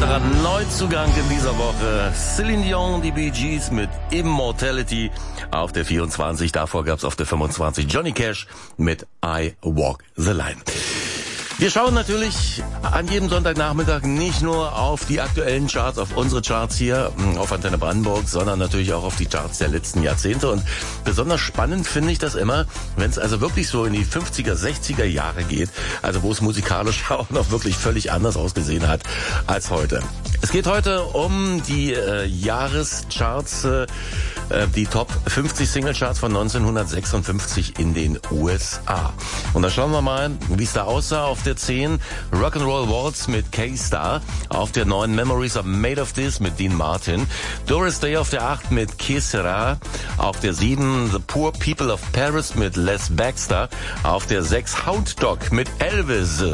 weiterer Neuzugang in dieser Woche. Celine Dion, die Bee Gees mit Immortality auf der 24. Davor gab's auf der 25 Johnny Cash mit I Walk the Line. Wir schauen natürlich an jedem Sonntagnachmittag nicht nur auf die aktuellen Charts, auf unsere Charts hier auf Antenne Brandenburg, sondern natürlich auch auf die Charts der letzten Jahrzehnte. Und besonders spannend finde ich das immer, wenn es also wirklich so in die 50er, 60er Jahre geht, also wo es musikalisch auch noch wirklich völlig anders ausgesehen hat als heute. Es geht heute um die Jahrescharts, die Top 50 Singlecharts von 1956 in den USA. Und da schauen wir mal, wie es da aussah. Auf der 10 Rock'n'Roll Waltz mit K-Star, auf der 9 Memories Are Made of This mit Dean Martin, Doris Day auf der 8 mit Que Sera, auf der 7 The Poor People of Paris mit Les Baxter, auf der 6 Hound Dog mit Elvis,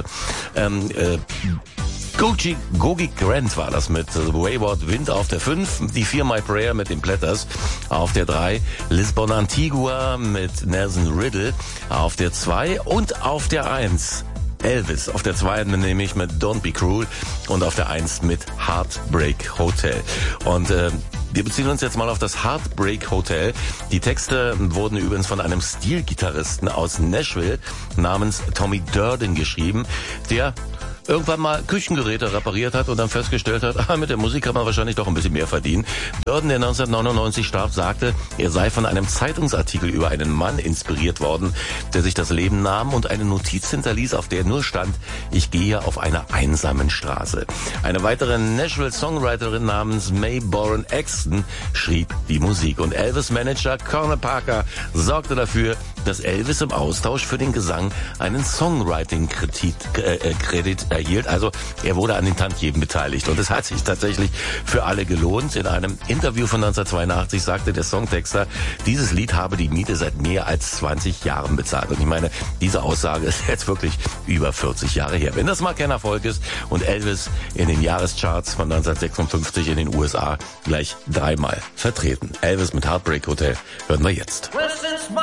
Gogi Grant war das mit Wayward Wind auf der 5, die 4 My Prayer mit den Platters, auf der 3 Lisbon Antigua mit Nelson Riddle, auf der 2 und auf der 1 Elvis, auf der 2 nämlich mit Don't Be Cruel und auf der 1 mit Heartbreak Hotel. Und wir beziehen uns jetzt mal auf das Heartbreak Hotel. Die Texte wurden übrigens von einem Stilgitarristen aus Nashville namens Tommy Durden geschrieben, der irgendwann mal Küchengeräte repariert hat und dann festgestellt hat, mit der Musik kann man wahrscheinlich doch ein bisschen mehr verdienen. Durden, der 1999 starb, sagte, er sei von einem Zeitungsartikel über einen Mann inspiriert worden, der sich das Leben nahm und eine Notiz hinterließ, auf der nur stand, ich gehe auf einer einsamen Straße. Eine weitere Nashville-Songwriterin namens Mae Boren Exton schrieb die Musik und Elvis-Manager Corner Parker sorgte dafür, dass Elvis im Austausch für den Gesang einen Songwriting-Kredit erhielt. Also er wurde an den Tantiemen beteiligt und es hat sich tatsächlich für alle gelohnt. In einem Interview von 1982 sagte der Songtexter, dieses Lied habe die Miete seit mehr als 20 Jahren bezahlt. Und ich meine, diese Aussage ist jetzt wirklich über 40 Jahre her. Wenn das mal kein Erfolg ist und Elvis in den Jahrescharts von 1956 in den USA gleich 3-mal vertreten. Elvis mit Heartbreak Hotel hören wir jetzt.